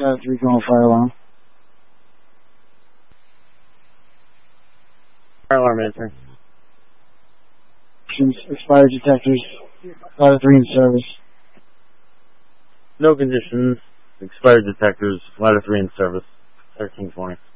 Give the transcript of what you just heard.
Ladder 3 calling fire alarm. Fire alarm answering. Expired detectors. Ladder 3 in service. No conditions. Expired detectors. Ladder 3 in service. 1320.